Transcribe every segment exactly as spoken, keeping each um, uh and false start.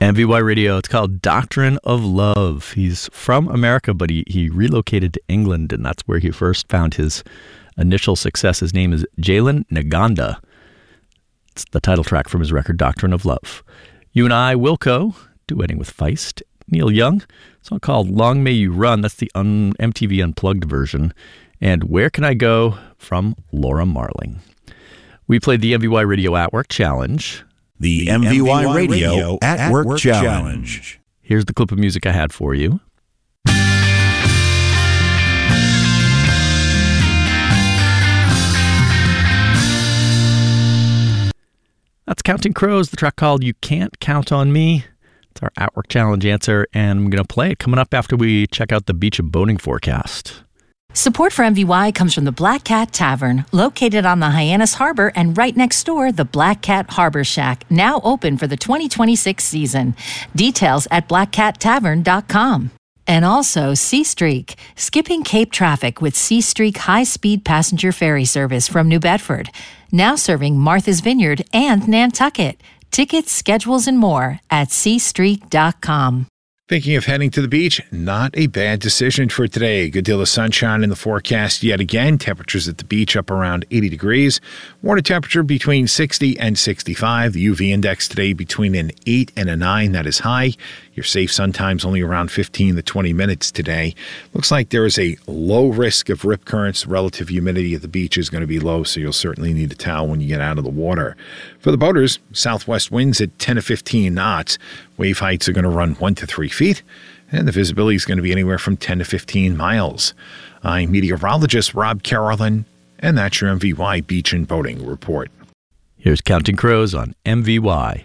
M V Y Radio. It's called Doctrine of Love. He's from America, but he, he relocated to England, and that's where he first found his initial success. His name is Jalen Naganda. It's the title track from his record, Doctrine of Love. You and I, Wilco, duetting with Feist. Neil Young, a song called Long May You Run. That's the un- M T V Unplugged version. And Where Can I Go from Laura Marling. We played the M V Y Radio At Work Challenge. The, the M V Y, M V Y Radio, Radio At, At Work, Work Challenge. Challenge. Here's the clip of music I had for you. That's Counting Crows, the track called You Can't Count on Me. It's our At Work Challenge answer, and I'm going to play it coming up after we check out the beach and boating forecast. Support for M V Y comes from the Black Cat Tavern, located on the Hyannis Harbor, and right next door, the Black Cat Harbor Shack, now open for the twenty twenty-six season. Details at black cat tavern dot com. And also Sea Streak, skipping Cape traffic with Sea Streak high-speed passenger ferry service from New Bedford, now serving Martha's Vineyard and Nantucket. Tickets, schedules, and more at sea streak dot com. Thinking of heading to the beach? Not a bad decision for today. Good deal of sunshine in the forecast yet again. Temperatures at the beach up around eighty degrees. Water temperature between sixty and sixty-five. The U V index today between an eight and a nine. That is high. Your safe sun time's only around fifteen to twenty minutes today. Looks like there is a low risk of rip currents. Relative humidity at the beach is going to be low, so you'll certainly need a towel when you get out of the water. For the boaters, southwest winds at ten to fifteen knots. Wave heights are going to run one to three feet, and the visibility is going to be anywhere from ten to fifteen miles. I'm meteorologist Rob Carolyn, and that's your M V Y Beach and Boating Report. Here's Counting Crows on M V Y.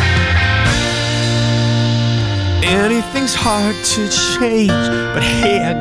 Anything's hard to change, but hey, I